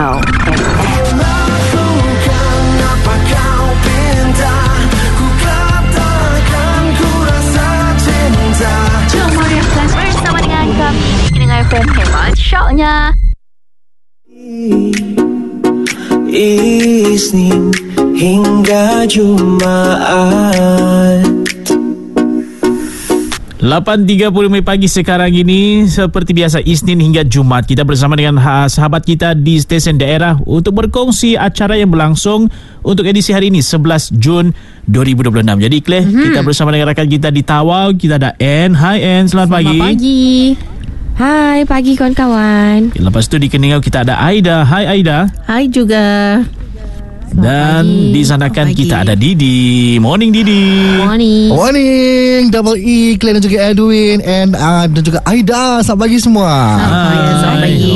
Tawau FM. Jom Maria Plus bersama dengan kami di Kendengar FM. Hebat syoknya. Isnin hingga Jumaat. 8.30 pagi sekarang ini. Seperti biasa, Isnin hingga Jumaat kita bersama dengan sahabat kita di stesen daerah untuk berkongsi acara yang berlangsung untuk edisi hari ini 11 Jun 2026. Jadi Claire, kita bersama dengan rakan kita di Tawau. Kita ada Ann. Hai Ann, selamat pagi. Selamat pagi. Hai pagi kawan-kawan. Lepas tu di Keningau kita ada Aida. Hai Aida. Hai juga. Dan di Sandakan kita ada Didi. Morning Didi. Morning Double E, Claire dan juga Edwin dan juga Aida. Selamat pagi semua. Selamat pagi.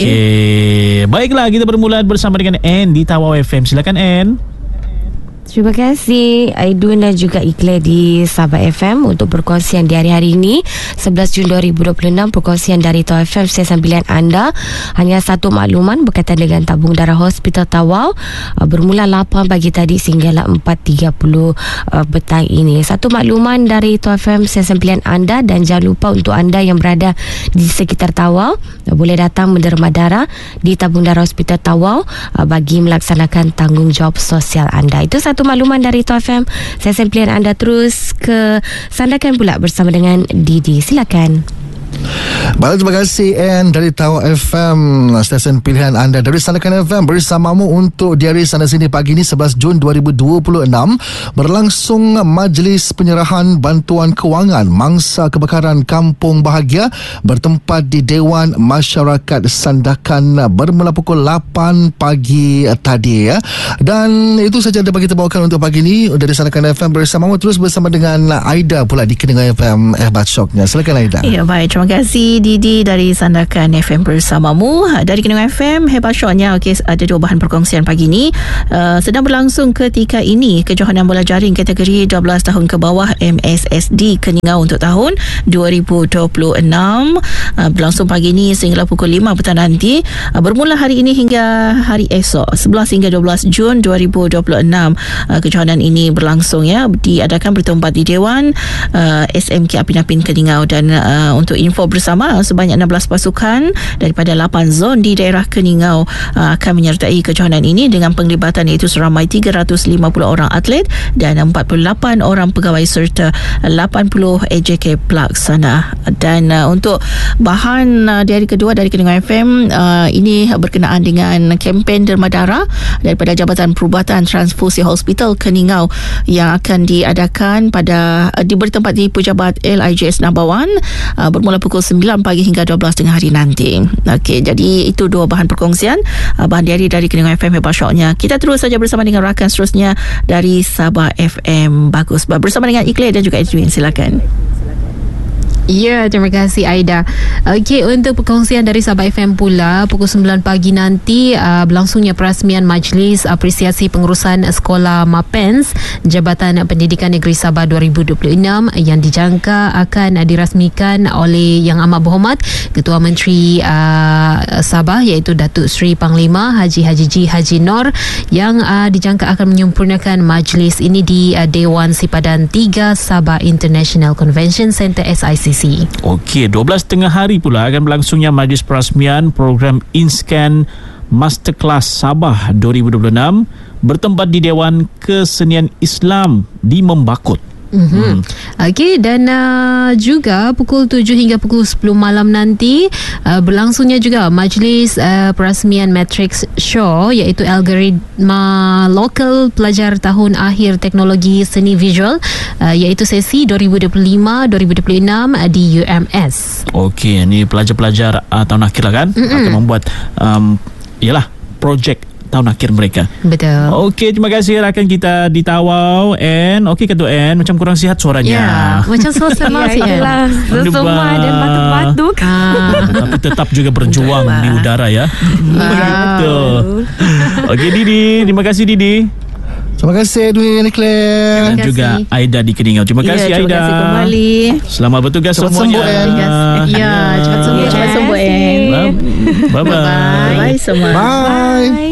Okey. Baiklah, kita bermula bersama dengan Ann di Tawau FM. Silakan Ann. Terima kasih Aidun dan juga Iqlal di Sabah FM untuk perkongsian di hari-hari ini 11 Jun 2026. Perkongsian dari Tawau FM stesen pilihan anda. Hanya satu makluman berkaitan dengan tabung darah Hospital Tawau, bermula 8 pagi tadi sehinggalah 4.30 petang ini. Satu makluman dari Tawau FM stesen pilihan anda, dan jangan lupa untuk anda yang berada di sekitar Tawau boleh datang menderma darah di tabung darah Hospital Tawau bagi melaksanakan tanggungjawab sosial anda. Itu satu makluman dari Tawau FM. Stesen pilihan anda. Terus ke Sandakan pula bersama dengan Didi. Silakan. Baik, terima kasih Ann dari Tawau FM, stesen pilihan anda. Dari Sandakan FM bersamamu untuk di hari sana sini pagi ini 11 Jun 2026 berlangsung majlis penyerahan bantuan kewangan mangsa kebakaran Kampung Bahagia bertempat di Dewan Masyarakat Sandakan bermula pukul 8 pagi tadi ya. Dan itu saja dapat kita bawakan untuk pagi ini dari Sandakan FM bersamamu. Terus bersama dengan Aida pula di Kendengar FM. Hebat syoknya. Silakan Aida. Ya, baik, terima kasih Didi dari Sandakan FM bersamamu. Dari Kendengar FM, hebat syoknya. Okey, ada dua bahan perkongsian pagi ini. Sedang berlangsung ketika ini kejohanan bola jaring kategori 12 tahun ke bawah MSSD Keningau untuk tahun 2026. Berlangsung pagi ini sehingga pukul 5 petang nanti. Bermula hari ini hingga hari esok 11 hingga 12 Jun 2026. Kejohanan ini berlangsung ya, diadakan bertempat di Dewan SMK Apin Apin Keningau. Dan untuk info bersama, sebanyak 16 pasukan daripada 8 zon di daerah Keningau akan menyertai kejohanan ini dengan penglibatan iaitu seramai 350 orang atlet dan 48 orang pegawai serta 80 AJK pelaksana. Dan untuk bahan di hari kedua dari Kendengar FM, ini berkenaan dengan kempen derma darah daripada Jabatan Perubatan Transfusi Hospital Keningau yang akan diadakan bertempat di Pejabat LIJS Nabawan bermula pukul 9 pagi hingga 12 tengah hari nanti. Okey, jadi itu dua bahan perkongsian bahan diari dari Kendengar FM hebat syoknya. Kita terus saja bersama dengan rakan seterusnya dari Sabah FM. Bagus, bersama dengan Iqlal dan juga Edwin. Silakan. Ya, terima kasih Aida. Okey, untuk perkongsian dari Sabah FM pula, pukul 9 pagi nanti berlangsungnya perasmian Majlis Apresiasi Pengurusan Sekolah Mapens Jabatan Pendidikan Negeri Sabah 2026 yang dijangka akan dirasmikan oleh Yang Amat Berhormat Ketua Menteri Sabah iaitu Datuk Seri Panglima Haji G. Haji Nor, yang dijangka akan menyempurnakan majlis ini di Dewan Sipadan 3 Sabah International Convention Centre SICC. Okey, 12 tengah hari pula akan berlangsungnya majlis perasmian program InScan Masterclass Sabah 2026 bertempat di Dewan Kesenian Islam di Membakut. Okey, dan juga pukul 7 hingga pukul 10 malam nanti berlangsungnya juga majlis perasmian Matrix Show iaitu algoritma lokal pelajar tahun akhir teknologi seni visual iaitu sesi 2025-2026 di UMS. Okey, ini pelajar-pelajar tahun akhir lah kan akan membuat projek tahun akhir mereka. Betul. Okey, terima kasih rakan kita di Tawau. And okey Ketua N, macam kurang sihat suaranya. Ya, macam suasana ya, semua dan batuk-batuk. Tapi tetap juga berjuang di udara ya. Betul. Okey Didi, terima kasih Didi. Terima kasih Edwin, Claire. Dan Terima juga kasih. Aida di Keningau. Terima kasih Terima Aida. kasih kembali. Selamat bertugas Cepat semuanya. sembuh, Ann. Ya, cepat sembuh, cepat sembuh, Ann. Bye bye. Bye semua. Bye.